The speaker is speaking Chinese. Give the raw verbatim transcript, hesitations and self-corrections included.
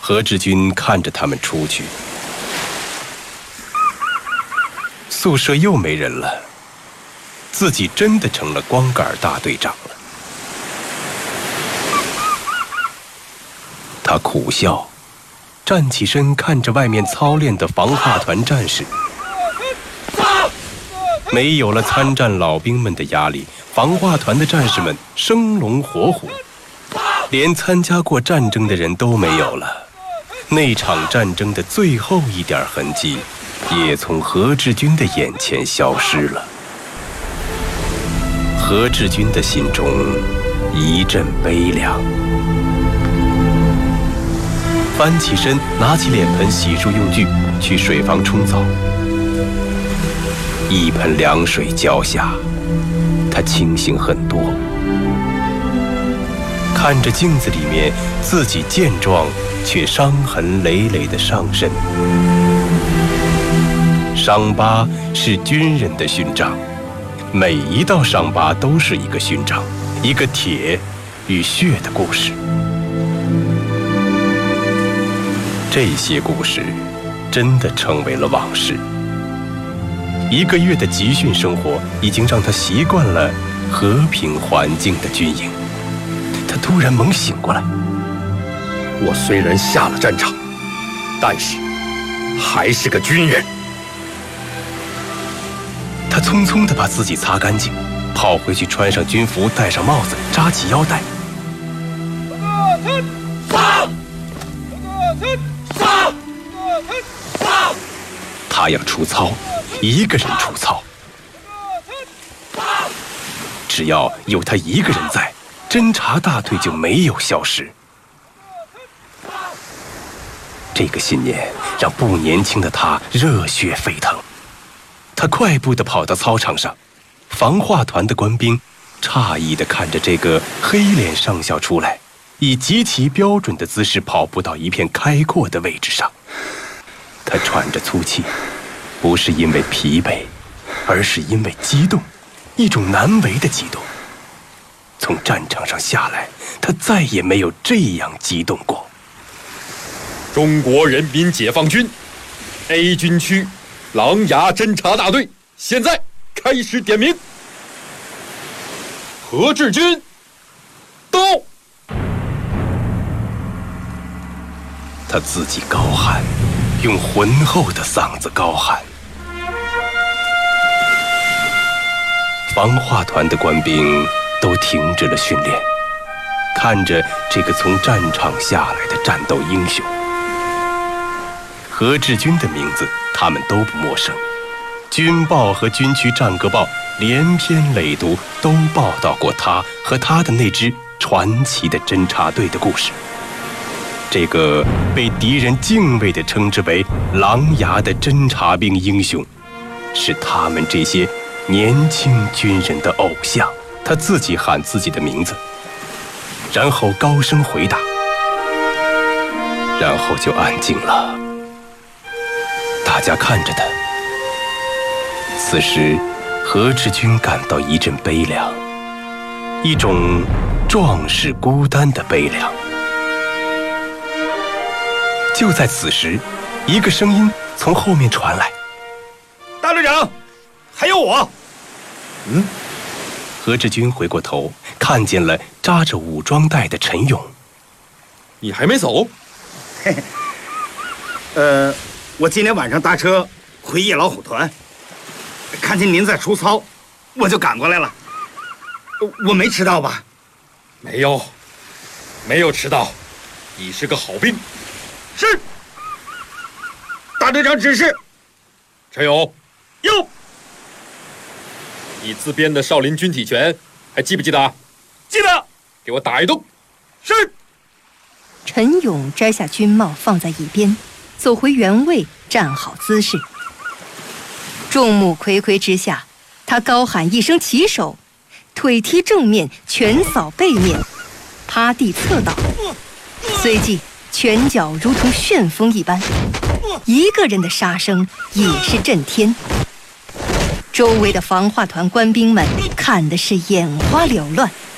何志军看着他们出去，宿舍又没人了，自己真的成了光杆大队长了。他苦笑，站起身看着外面操练的防化团战士。没有了参战老兵们的压力，防化团的战士们生龙活虎，连参加过战争的人都没有了。那场战争的最后一点痕迹也从何志军的眼前消失了。何志军的心中一阵悲凉，翻起身，拿起脸盆、洗漱用具去水房冲澡。一盆凉水浇下，他清醒很多。看着镜子里面自己健壮却伤痕累累的上身，伤疤是军人的勋章，每一道伤疤都是一个勋章，一个铁与血的故事。这些故事真的成为了往事。一个月的集训生活已经让他习惯了和平环境的军营。他突然猛醒过来， 我虽然下了战场，但是还是个军人。 他匆匆地把自己擦干净，跑回去穿上军服，戴上帽子，扎起腰带。他要出操，一个人出操。只要有他一个人在，侦察大队就没有消失。这个信念让不年轻的他热血沸腾。他快步地跑到操场上，防化团的官兵诧异地看着这个黑脸上校出来，以极其标准的姿势跑步到一片开阔的位置上。他喘着粗气，不是因为疲惫，而是因为激动，一种难为的激动。从战场上下来，他再也没有这样激动过。 中国人民解放军 A 军区狼牙侦察大队现在开始点名。何志军到。 他自己高喊，用浑厚的嗓子高喊。防化团的官兵都停止了训练，看着这个从战场下来的战斗英雄。何志军的名字他们都不陌生，军报和军区战歌报连篇累牍都报道过他和他的那支传奇的侦察队的故事。这个被敌人敬畏地称之为狼牙的侦察兵英雄，是他们这些年轻军人的偶像。他自己喊自己的名字，然后高声回答，然后就安静了。大家看着他。此时何志军感到一阵悲凉，一种壮士孤单的悲凉。就在此时，一个声音从后面传来：“ 大队长，还有我。” 嗯。何志军回过头，看见了扎着武装带的陈勇。 “你还没走？”“ 嘿嘿，呃，我今天晚上搭车回夜老虎团，看见您在出操，我就赶过来了。我没迟到吧？”“ 没有，没有迟到，你是个好兵。”“ 是。”“大队长指示。”“ 陈勇， 有。”“ 你自编的少林军体拳还记不记得？”“ 记得。”“ 给我打一洞。”“ 是。” 陈勇摘下军帽放在一边，走回原位，站好姿势。众目睽睽之下，他高喊一声起手，腿踢正面，拳扫背面，趴地侧倒，随即拳脚如同旋风一般，一个人的杀声也是震天。周围的防化团官兵们看的是眼花缭乱。